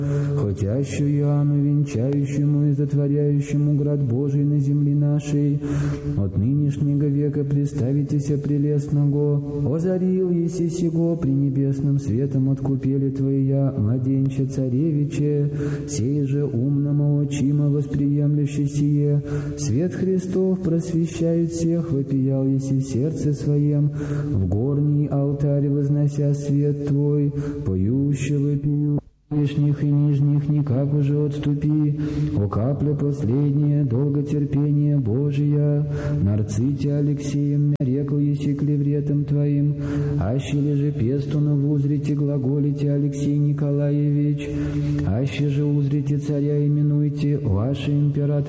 хотящую Иоанну, венчающему и затворяющему град Божий на земле нашей, от нынешнего века представитеся прелестного, озарил еси сего пренебесным светом откупели Твоя, младенче царевиче, сей же умному очима восприемлющий сие, свет Христов просвещает всех, вопиял еси в сердце своем, в горний алтарь вознося свет Твой, поющего пью. Верхних и нижних никак уже отступи, о капля последняя, долготерпение Божия, нарците Алексеем нарекл еси клевретом Твоим, аще ли же пестуну узрите глаголите Алексей Николаевич, аще же узрите царя именуйте, ваше император